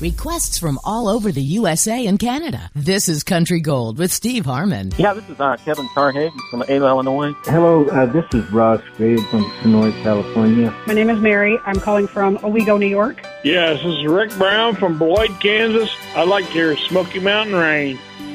Requests from all over the USA and Canada. This is Country Gold with Steve Harmon. Yeah, this is Kevin Tarhage from Ado, Illinois. Hello, this is Ross Graves from Sonora, California. My name is Mary. I'm calling from Owego, New York. Yeah, this is Rick Brown from Beloit, Kansas. I'd like to hear Smoky Mountain Rain.